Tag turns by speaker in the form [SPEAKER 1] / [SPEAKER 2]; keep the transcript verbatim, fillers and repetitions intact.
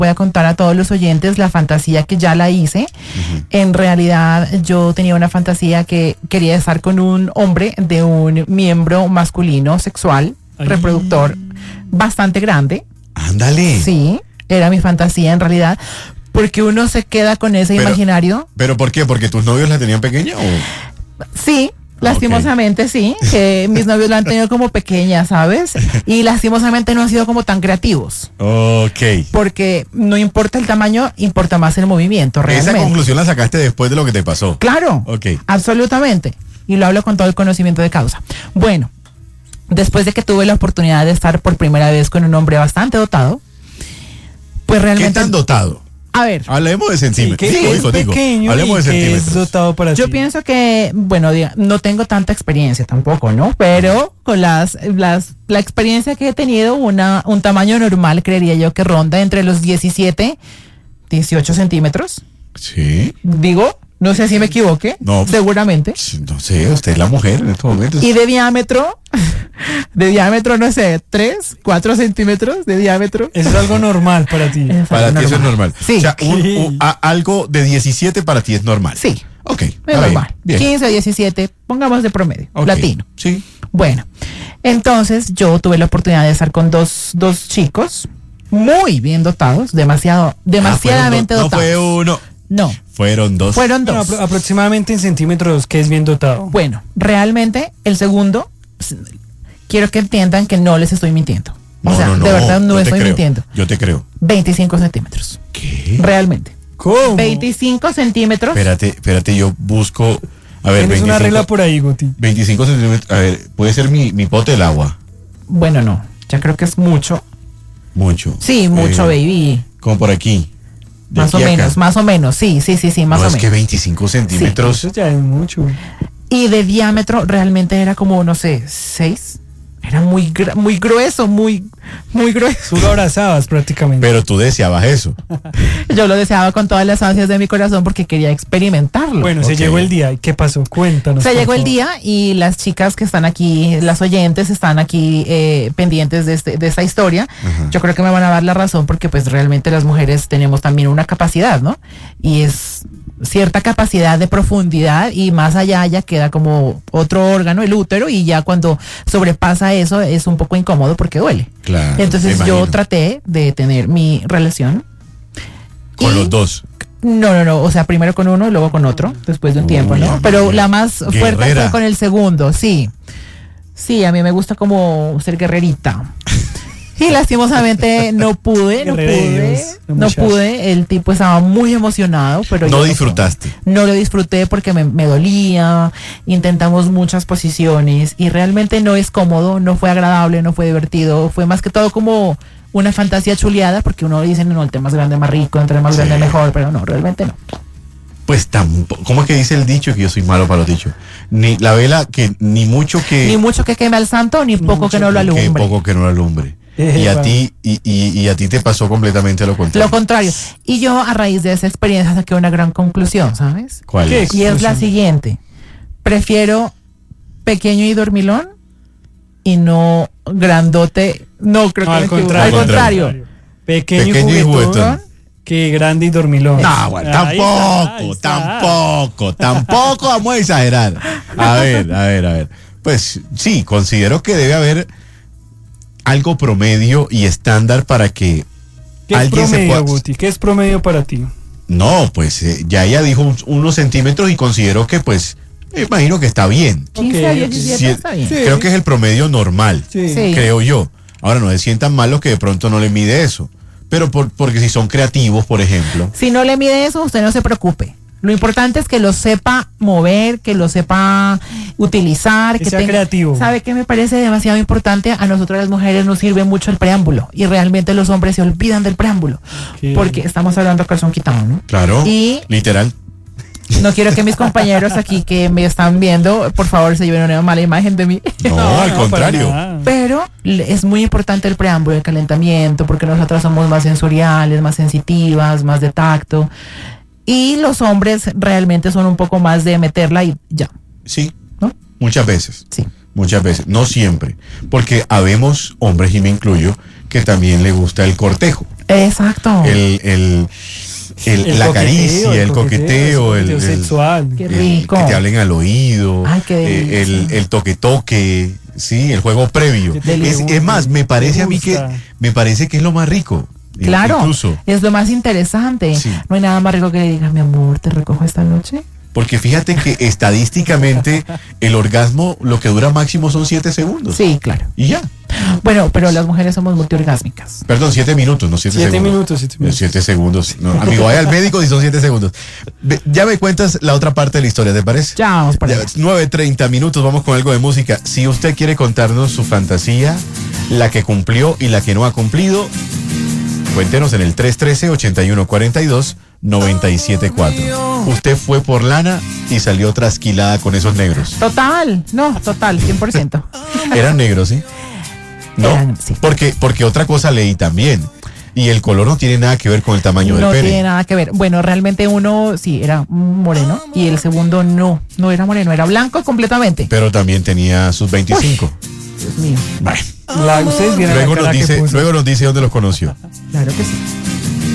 [SPEAKER 1] voy a contar a todos los oyentes la fantasía que ya la hice. Uh-huh. En realidad yo tenía una fantasía que quería estar con un hombre de un miembro masculino sexual, Ay. reproductor, bastante grande.
[SPEAKER 2] Ándale.
[SPEAKER 1] Sí, era mi fantasía en realidad. Porque uno se queda con ese pero, imaginario.
[SPEAKER 2] ¿Pero por qué? ¿Porque tus novios la tenían pequeña o...?
[SPEAKER 1] Sí, lastimosamente okay. sí. Que mis novios la han tenido como pequeña, ¿sabes? Y lastimosamente no han sido como tan creativos.
[SPEAKER 2] Ok.
[SPEAKER 1] Porque no importa el tamaño, importa más el movimiento, realmente.
[SPEAKER 2] Esa conclusión la sacaste después de lo que te pasó.
[SPEAKER 1] Claro.
[SPEAKER 2] Ok.
[SPEAKER 1] Absolutamente. Y lo hablo con todo el conocimiento de causa. Bueno, después de que tuve la oportunidad de estar por primera vez con un hombre bastante dotado, pues realmente...
[SPEAKER 2] ¿Qué tan dotado?
[SPEAKER 1] A ver.
[SPEAKER 2] Hablemos de centímetros.
[SPEAKER 3] Sí,
[SPEAKER 2] digo,
[SPEAKER 3] es
[SPEAKER 2] digo,
[SPEAKER 3] pequeño
[SPEAKER 2] hablemos de centímetros.
[SPEAKER 3] Es dotado para
[SPEAKER 1] Yo
[SPEAKER 3] ti.
[SPEAKER 1] pienso que, bueno, diga, no tengo tanta experiencia tampoco, ¿no? Pero con las, las, la experiencia que he tenido, una, un tamaño normal, creería yo que ronda entre los diecisiete, dieciocho centímetros.
[SPEAKER 2] Sí.
[SPEAKER 1] Digo, no sé si me equivoqué.
[SPEAKER 2] No.
[SPEAKER 1] Seguramente.
[SPEAKER 2] No sé, usted es la mujer en estos momentos.
[SPEAKER 1] Y de diámetro, de diámetro, no sé, tres, cuatro centímetros de diámetro.
[SPEAKER 3] Eso es algo normal para ti.
[SPEAKER 1] Es
[SPEAKER 2] Para ti
[SPEAKER 1] normal.
[SPEAKER 2] eso es normal.
[SPEAKER 1] Sí.
[SPEAKER 2] O sea, un, un, a, algo de diecisiete para ti es normal.
[SPEAKER 1] Sí.
[SPEAKER 2] Ok.
[SPEAKER 1] Es
[SPEAKER 2] bien,
[SPEAKER 1] normal.
[SPEAKER 2] bien.
[SPEAKER 1] quince, diecisiete, pongamos de promedio,
[SPEAKER 2] Okay.
[SPEAKER 1] latino.
[SPEAKER 2] Sí.
[SPEAKER 1] Bueno, entonces yo tuve la oportunidad de estar con dos, dos chicos muy bien dotados, demasiado, demasiadamente
[SPEAKER 2] ah, fueron do-
[SPEAKER 1] dotados.
[SPEAKER 2] No fue uno.
[SPEAKER 1] No,
[SPEAKER 2] Fueron dos.
[SPEAKER 1] fueron
[SPEAKER 3] Bueno,
[SPEAKER 1] dos.
[SPEAKER 3] apro- aproximadamente en centímetros, que es bien dotado.
[SPEAKER 1] Bueno, realmente el segundo, s- quiero que entiendan que no les estoy mintiendo.
[SPEAKER 2] No,
[SPEAKER 1] o sea,
[SPEAKER 2] no, no,
[SPEAKER 1] de verdad no
[SPEAKER 2] yo te
[SPEAKER 1] estoy
[SPEAKER 2] creo.
[SPEAKER 1] mintiendo.
[SPEAKER 2] Yo te creo.
[SPEAKER 1] veinticinco centímetros.
[SPEAKER 2] ¿Qué?
[SPEAKER 1] Realmente.
[SPEAKER 3] ¿Cómo?
[SPEAKER 1] veinticinco centímetros.
[SPEAKER 2] Espérate, espérate, yo busco. A ver,
[SPEAKER 3] Tienes
[SPEAKER 2] veinticinco,
[SPEAKER 3] una regla por ahí, Guti.
[SPEAKER 2] veinticinco centímetros. A ver, puede ser mi, mi pote del agua.
[SPEAKER 1] Bueno, no, ya creo que es mucho.
[SPEAKER 2] Mucho.
[SPEAKER 1] Sí, mucho,
[SPEAKER 2] Eh,
[SPEAKER 1] baby.
[SPEAKER 2] Como por aquí. De
[SPEAKER 1] Más o
[SPEAKER 2] aquí a acá.
[SPEAKER 1] menos, más o menos. Sí, sí, sí, sí, más
[SPEAKER 2] no,
[SPEAKER 1] o
[SPEAKER 2] es
[SPEAKER 1] menos.
[SPEAKER 2] que veinticinco centímetros.
[SPEAKER 3] Eso ya es mucho.
[SPEAKER 1] Y de diámetro realmente era como, no sé, seis. Era muy gra- muy grueso, muy, muy grueso.
[SPEAKER 3] Tú lo abrazabas prácticamente.
[SPEAKER 2] Pero tú deseabas eso.
[SPEAKER 1] Yo lo deseaba con todas las ansias de mi corazón porque quería experimentarlo.
[SPEAKER 3] Bueno,
[SPEAKER 2] Ok.
[SPEAKER 3] se llegó el día. ¿Y qué pasó? Cuéntanos.
[SPEAKER 1] Se
[SPEAKER 3] por
[SPEAKER 1] llegó el
[SPEAKER 3] favor.
[SPEAKER 1] día y las chicas que están aquí, las oyentes, están aquí eh, pendientes de, este, de esta historia.
[SPEAKER 2] Ajá.
[SPEAKER 1] Yo creo que me van a dar la razón porque pues realmente las mujeres tenemos también una capacidad, ¿no? Y es cierta capacidad de profundidad y más allá ya queda como otro órgano, el útero, y ya cuando sobrepasa eso es un poco incómodo porque duele.
[SPEAKER 2] Claro.
[SPEAKER 1] Entonces
[SPEAKER 2] me
[SPEAKER 1] yo
[SPEAKER 2] imagino.
[SPEAKER 1] traté de tener mi relación.
[SPEAKER 2] Con
[SPEAKER 1] y-
[SPEAKER 2] los dos.
[SPEAKER 1] No, no, no, o sea, primero con uno y luego con otro, después de un
[SPEAKER 2] Uy,
[SPEAKER 1] tiempo, ¿no?
[SPEAKER 2] amor,
[SPEAKER 1] Pero la más fuerte
[SPEAKER 2] guerrera.
[SPEAKER 1] fue con el segundo, sí. Sí, a mí me gusta como ser guerrerita. Y lastimosamente no pude, no
[SPEAKER 3] Guerrera de
[SPEAKER 1] pude,
[SPEAKER 3] Dios, la
[SPEAKER 1] no
[SPEAKER 3] muchacha.
[SPEAKER 1] pude. El tipo estaba muy emocionado, pero
[SPEAKER 2] No
[SPEAKER 1] yo
[SPEAKER 2] disfrutaste.
[SPEAKER 1] No lo disfruté porque me, me dolía. Intentamos muchas posiciones y realmente no es cómodo, no fue agradable, no fue divertido. Fue más que todo como una fantasía chuleada porque uno dice, no, el tema más grande, más rico, entre más
[SPEAKER 2] Sí.
[SPEAKER 1] grande, mejor, pero no, realmente no.
[SPEAKER 2] Pues tampoco. ¿Cómo es que dice el dicho? Que yo soy malo para los dichos. Ni la vela que ni mucho que.
[SPEAKER 1] Ni mucho que queme al santo, ni poco que no lo
[SPEAKER 2] que
[SPEAKER 1] alumbre.
[SPEAKER 2] poco que no alumbre.
[SPEAKER 3] Eh,
[SPEAKER 2] y a
[SPEAKER 3] bueno.
[SPEAKER 2] ti y, y, y a ti te pasó completamente lo contrario.
[SPEAKER 1] Lo contrario. Y yo a raíz de esa experiencia saqué una gran conclusión, ¿sabes?
[SPEAKER 2] ¿Cuál
[SPEAKER 3] ¿Qué?
[SPEAKER 2] es?
[SPEAKER 1] Y es la
[SPEAKER 3] Conclusión.
[SPEAKER 1] siguiente. Prefiero pequeño y dormilón y no grandote. No, creo
[SPEAKER 3] No,
[SPEAKER 1] que
[SPEAKER 3] al
[SPEAKER 1] me equivoco.
[SPEAKER 3] contrario.
[SPEAKER 1] Al contrario.
[SPEAKER 3] Pequeño,
[SPEAKER 2] Pequeño y
[SPEAKER 3] y juguetón.
[SPEAKER 2] juguetón.
[SPEAKER 3] Que grande y dormilón.
[SPEAKER 2] No, bueno,
[SPEAKER 3] Ahí está, ahí
[SPEAKER 2] tampoco,
[SPEAKER 3] está.
[SPEAKER 2] tampoco, tampoco vamos a exagerar. A ver, a ver, a ver. Pues sí, considero que debe haber algo promedio y estándar para que
[SPEAKER 3] ¿Qué es
[SPEAKER 2] alguien se
[SPEAKER 3] promedio,
[SPEAKER 2] pueda...
[SPEAKER 3] Guti? ¿Qué es promedio para ti?
[SPEAKER 2] No, pues eh, ya ella dijo un- unos centímetros y considero que pues, me imagino que está bien.
[SPEAKER 1] quince a
[SPEAKER 3] Ok,
[SPEAKER 1] diecisiete
[SPEAKER 2] Sí,
[SPEAKER 1] está bien.
[SPEAKER 3] sí.
[SPEAKER 2] Creo que es el promedio normal,
[SPEAKER 3] Sí.
[SPEAKER 1] Sí.
[SPEAKER 2] creo yo. Ahora no se sientan mal los que de pronto no le mide eso. Pero por, porque si son creativos, por ejemplo.
[SPEAKER 1] Si no le mide eso, usted no se preocupe. Lo importante es que lo sepa mover, que lo sepa utilizar,
[SPEAKER 3] Que
[SPEAKER 1] que
[SPEAKER 3] sea
[SPEAKER 1] tenga-
[SPEAKER 3] creativo.
[SPEAKER 1] ¿Sabe qué me parece demasiado importante? A nosotros las mujeres nos sirve mucho el preámbulo y realmente los hombres se olvidan del preámbulo.
[SPEAKER 3] Ok.
[SPEAKER 1] Porque estamos hablando a calzón quitado, ¿no?
[SPEAKER 2] Claro,
[SPEAKER 1] Y-
[SPEAKER 2] literal.
[SPEAKER 1] No quiero que mis compañeros aquí que me están viendo, por favor, se lleven una mala imagen de mí.
[SPEAKER 2] No,
[SPEAKER 3] No,
[SPEAKER 2] al
[SPEAKER 3] no,
[SPEAKER 2] contrario.
[SPEAKER 3] para nada.
[SPEAKER 1] Pero le- es muy importante el preámbulo, el calentamiento, porque nosotras somos más sensoriales, más sensitivas, más de tacto. Y los hombres realmente son un poco más de meterla y ya,
[SPEAKER 2] Sí,
[SPEAKER 1] ¿no?
[SPEAKER 2] muchas veces.
[SPEAKER 1] Sí.
[SPEAKER 2] Muchas veces, no siempre. Porque habemos hombres, y me incluyo, que también le gusta el cortejo.
[SPEAKER 1] Exacto.
[SPEAKER 2] El, el, el-
[SPEAKER 3] El
[SPEAKER 2] la
[SPEAKER 3] coqueteo,
[SPEAKER 2] caricia, el coqueteo, el,
[SPEAKER 3] el
[SPEAKER 2] el-
[SPEAKER 3] sexual.
[SPEAKER 1] Qué
[SPEAKER 2] el
[SPEAKER 1] rico.
[SPEAKER 2] que te hablen al oído,
[SPEAKER 1] Ay, qué
[SPEAKER 2] eh,
[SPEAKER 1] delicia.
[SPEAKER 2] el, el toque-toque, sí, el juego previo.
[SPEAKER 3] Que te
[SPEAKER 2] Es,
[SPEAKER 3] guste,
[SPEAKER 2] es más, me parece
[SPEAKER 3] te
[SPEAKER 2] a mí que
[SPEAKER 3] gusta.
[SPEAKER 2] me parece que es lo más rico.
[SPEAKER 1] Claro,
[SPEAKER 2] Incluso.
[SPEAKER 1] es lo más interesante.
[SPEAKER 2] Sí.
[SPEAKER 1] No hay nada más rico que le digas, mi amor, te recojo esta noche.
[SPEAKER 2] Porque fíjate que estadísticamente el orgasmo lo que dura máximo son siete segundos.
[SPEAKER 1] Sí, claro.
[SPEAKER 2] Y ya.
[SPEAKER 1] Bueno, pero las mujeres somos multiorgásmicas.
[SPEAKER 2] Perdón, siete minutos, no siete,
[SPEAKER 3] Siete
[SPEAKER 2] segundos.
[SPEAKER 3] minutos, siete minutos.
[SPEAKER 2] Siete segundos. No, amigo, vaya al médico y son siete segundos. Ve, ya me cuentas la otra parte de la historia, ¿te parece?
[SPEAKER 1] Ya vamos por
[SPEAKER 2] Ya,
[SPEAKER 1] allá.
[SPEAKER 2] nueve treinta minutos, vamos con algo de música. Si usted quiere contarnos su fantasía, la que cumplió y la que no ha cumplido, cuéntenos en el tres uno tres, ocho uno cuatro dos, nueve siete cuatro. Usted fue por lana y salió trasquilada con esos negros.
[SPEAKER 1] Total, no, total, cien por ciento.
[SPEAKER 2] Eran negros, ¿sí? No,
[SPEAKER 1] Eran, sí.
[SPEAKER 2] porque, porque otra cosa leí también. Y el color no tiene nada que ver con el tamaño
[SPEAKER 1] No
[SPEAKER 2] del pene.
[SPEAKER 1] tiene nada que ver. Bueno, realmente uno sí era moreno y el segundo no, no era moreno, era blanco completamente.
[SPEAKER 2] Pero también tenía sus veinticinco.
[SPEAKER 1] Dios mío,
[SPEAKER 2] Bueno,
[SPEAKER 3] La, ustedes vieron
[SPEAKER 2] luego
[SPEAKER 3] la
[SPEAKER 2] nos
[SPEAKER 3] cara que
[SPEAKER 2] dice,
[SPEAKER 3] puso.
[SPEAKER 2] luego nos dice dónde los conoció.
[SPEAKER 1] claro que sí.